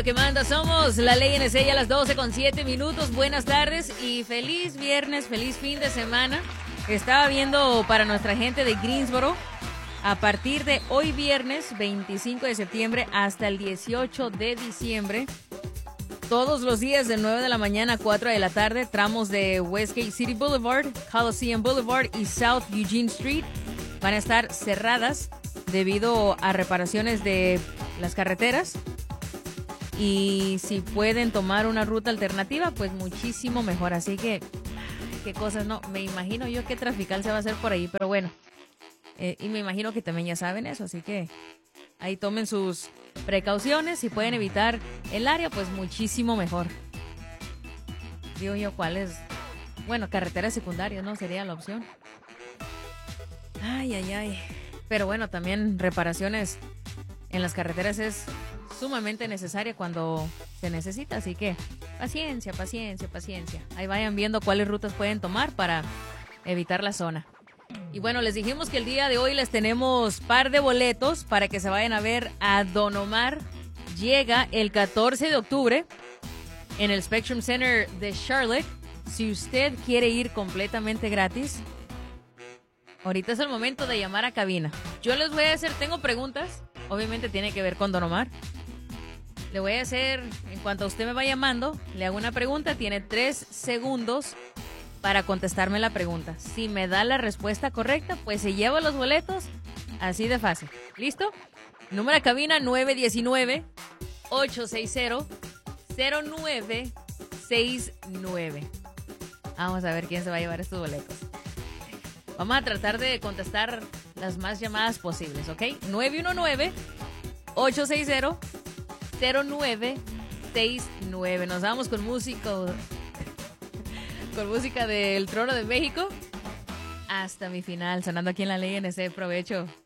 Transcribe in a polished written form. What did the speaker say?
radio que manda. Somos la Ley NC a las 12:07. Buenas tardes y feliz viernes, feliz fin de semana. Estaba viendo para nuestra gente de Greensboro, a partir de hoy viernes 25 de septiembre hasta el 18 de diciembre, todos los días de 9 de la mañana a 4 de la tarde, tramos de Westgate City Boulevard, Coliseum Boulevard y South Eugene Street van a estar cerradas debido a reparaciones de las carreteras. Y si pueden tomar una ruta alternativa, pues muchísimo mejor. Así que, qué cosas, no, me imagino yo qué trafical se va a hacer por ahí, pero bueno. Y me imagino que también ya saben eso, así que ahí tomen sus precauciones. Si pueden evitar el área, pues muchísimo mejor. Digo yo, ¿cuál es? Bueno, carreteras secundarias, ¿no? Sería la opción. Ay. Pero bueno, también reparaciones en las carreteras es sumamente necesaria cuando se necesita. Así que paciencia. Ahí vayan viendo cuáles rutas pueden tomar para evitar la zona. Y bueno, les dijimos que el día de hoy les tenemos par de boletos para que se vayan a ver a Don Omar. Llega el 14 de octubre en el Spectrum Center de Charlotte. Si usted quiere ir completamente gratis, ahorita es el momento de llamar a cabina. Yo les voy a hacer, tengo preguntas, obviamente tiene que ver con Don Omar. Le voy a hacer, en cuanto usted me va llamando, le hago una pregunta, tiene 3 segundos para contestarme la pregunta. Si me da la respuesta correcta, pues se lleva los boletos, así de fácil. ¿Listo? Número de cabina 919-860-0969. Vamos a ver quién se va a llevar estos boletos. Vamos a tratar de contestar las más llamadas posibles, ¿ok? 919-860-0969. Nos vamos con música del Trono de México hasta mi final, sonando aquí en la Ley NC. Provecho.